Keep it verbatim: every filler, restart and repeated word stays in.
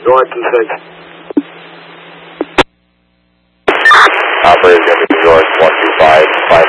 York two six. Operator, New York one two five, five